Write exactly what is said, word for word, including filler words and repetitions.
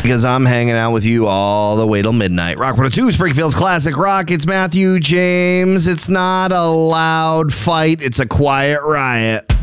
Because I'm hanging out with you all the way till midnight. Rock one oh two, Springfield's Classic Rock. It's Matthew James. It's not a loud fight. It's a quiet riot.